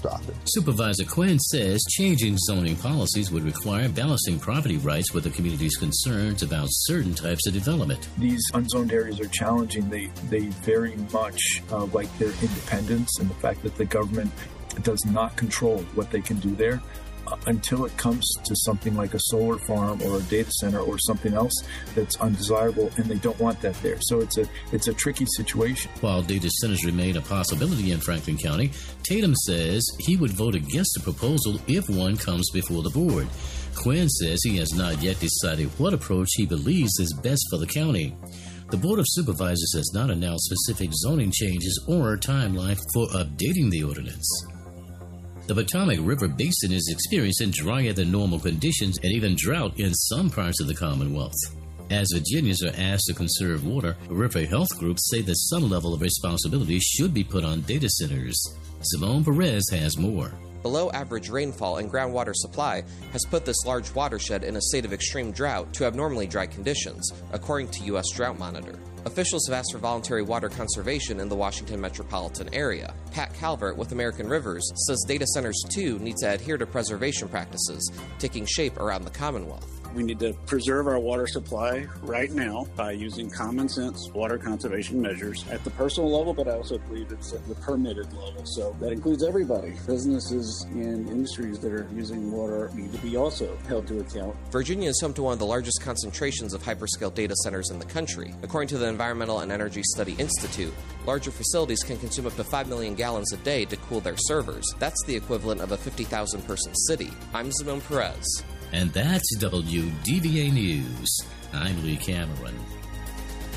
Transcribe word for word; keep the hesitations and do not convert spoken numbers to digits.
catastrophic. Supervisor Quinn says changing zoning policies would require balancing property rights with the community's concerns about certain types of development. These unzoned areas are challenging. They, they very much uh, like their independence and the fact that the government does not control what they can do there. Uh, until it comes to something like a solar farm or a data center or something else that's undesirable, and they don't want that there. So it's a it's a tricky situation. While data centers remain a possibility in Franklin County, Tatum says he would vote against the proposal if one comes before the board. Quinn says he has not yet decided what approach he believes is best for the county. The Board of Supervisors has not announced specific zoning changes or a timeline for updating the ordinance. The Potomac River Basin is experiencing drier than normal conditions and even drought in some parts of the Commonwealth. As Virginians are asked to conserve water, river health groups say that some level of responsibility should be put on data centers. Simone Perez has more. Below average rainfall and groundwater supply has put this large watershed in a state of extreme drought to abnormally dry conditions, according to U S Drought Monitor. Officials have asked for voluntary water conservation in the Washington metropolitan area. Pat Calvert with American Rivers says data centers too need to adhere to preservation practices, taking shape around the Commonwealth. We need to preserve our water supply right now by using common sense water conservation measures at the personal level, but I also believe it's at the permitted level. So that includes everybody. Businesses and industries that are using water need to be also held to account. Virginia is home to one of the largest concentrations of hyperscale data centers in the country. According to the Environmental and Energy Study Institute, larger facilities can consume up to five million gallons a day to cool their servers. That's the equivalent of a fifty thousand person city. I'm Simone Perez. And that's W D V A News. I'm Lee Cameron.